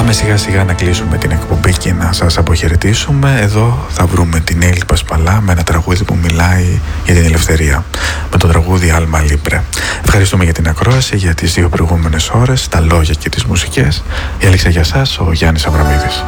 Πάμε σιγά σιγά να κλείσουμε την εκπομπή και να σας αποχαιρετήσουμε. Εδώ θα βρούμε την Έλλη Πασπαλά με ένα τραγούδι που μιλάει για την ελευθερία, με το τραγούδι Alma Libre. Ευχαριστούμε για την ακρόαση, για τις 2 προηγούμενες ώρες, τα λόγια και τις μουσικές. Η Αλέξα για σας, ο Γιάννης Αβραμίδης.